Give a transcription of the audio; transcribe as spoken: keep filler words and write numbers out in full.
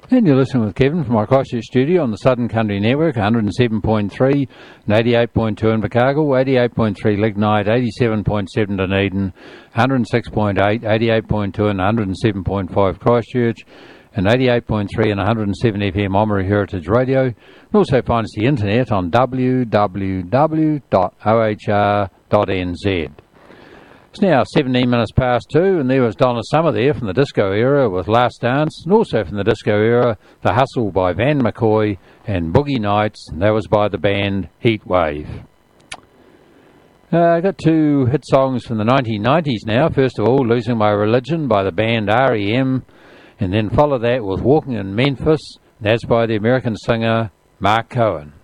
And you're listening with Kevin from my Christchurch studio on the Southern Country Network, one hundred seven point three and eighty-eight point two in Invercargill, eighty-eight point three Lignite, eighty-seven point seven Dunedin, one hundred six point eight, eighty-eight point two and one hundred seven point five Christchurch, and eighty-eight point three and one hundred seven F M Oamaru Heritage Radio. You can also find us the internet on w w w dot o h r dot n z. It's now seventeen minutes past two, and there was Donna Summer there from the disco era with Last Dance, and also from the disco era, The Hustle by Van McCoy and Boogie Nights, and that was by the band Heat Wave. Uh, I got two hit songs from the nineteen nineties now. First of all, Losing My Religion by the band R E M, and then follow that with Walking in Memphis, and that's by the American singer Mark Cohen.